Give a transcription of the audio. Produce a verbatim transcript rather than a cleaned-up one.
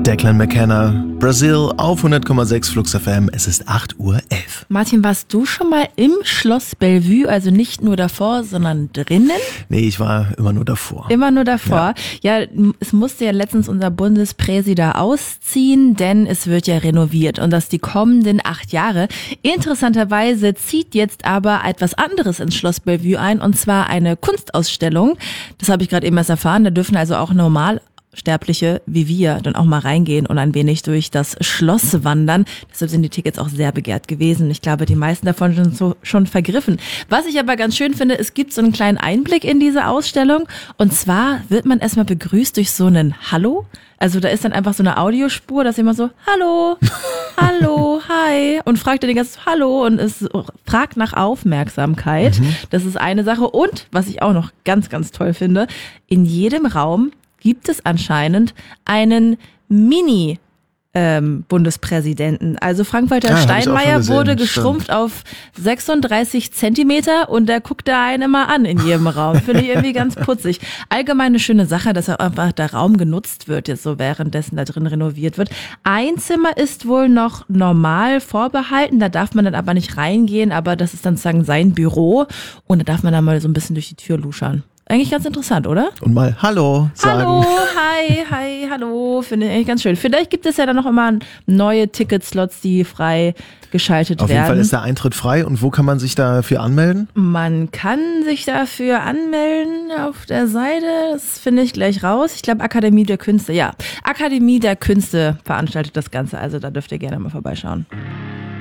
Declan McKenna, Brazil auf hundert Komma sechs Flux F M. Es ist acht Uhr elf. Martin, warst du schon mal im Schloss Bellevue, also nicht nur davor, sondern drinnen? Nee, ich war immer nur davor. Immer nur davor? Ja, ja, es musste ja letztens unser Bundespräsident ausziehen, denn es wird ja renoviert und das die kommenden acht Jahre. Interessanterweise zieht jetzt aber etwas anderes ins Schloss Bellevue ein, und zwar eine Kunstausstellung. Das habe ich gerade eben erst erfahren. Da dürfen also auch normal Sterbliche wie wir dann auch mal reingehen und ein wenig durch das Schloss wandern. Deshalb sind die Tickets auch sehr begehrt gewesen. Ich glaube, die meisten davon sind so schon vergriffen. Was ich aber ganz schön finde, es gibt so einen kleinen Einblick in diese Ausstellung. Und zwar wird man erstmal begrüßt durch so einen Hallo. Also da ist dann einfach so eine Audiospur, dass immer so Hallo, Hallo, hi und fragt dann die ganze Zeit Hallo und es fragt nach Aufmerksamkeit. Mhm. Das ist eine Sache. Und was ich auch noch ganz, ganz toll finde, in jedem Raum gibt es anscheinend einen Mini- ähm, Bundespräsidenten. Also Frank-Walter ja, Steinmeier wurde geschrumpft Stimmt. auf sechsunddreißig Zentimeter und der guckt da einen immer an in jedem Raum. Finde ich irgendwie ganz putzig. Allgemein eine schöne Sache, dass auch einfach der Raum genutzt wird, jetzt so währenddessen da drin renoviert wird. Ein Zimmer ist wohl noch normal vorbehalten, da darf man dann aber nicht reingehen, aber das ist dann sozusagen sein Büro und da darf man dann mal so ein bisschen durch die Tür luschern. Eigentlich ganz interessant, oder? Und mal Hallo sagen. Hallo, hi, hi, hallo. Finde ich eigentlich ganz schön. Vielleicht gibt es ja dann noch immer neue Ticketslots, die frei geschaltet Auf werden. Auf jeden Fall ist der Eintritt frei. Und wo kann man sich dafür anmelden? Man kann sich dafür anmelden auf der Seite. Das finde ich gleich raus. Ich glaube, Akademie der Künste. Ja, Akademie der Künste veranstaltet das Ganze. Also da dürft ihr gerne mal vorbeischauen.